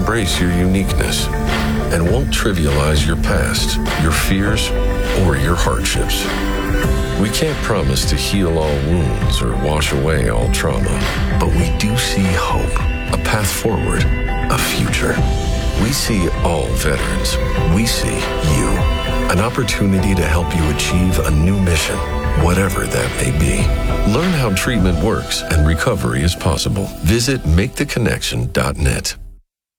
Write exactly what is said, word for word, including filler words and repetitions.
embrace your uniqueness and won't trivialize your past, your fears, or your hardships. We can't promise to heal all wounds or wash away all trauma, but we do see hope, a path forward, a future. We see all veterans. We see you. An opportunity to help you achieve a new mission, whatever that may be. Learn how treatment works and recovery is possible. Visit make the connection dot net.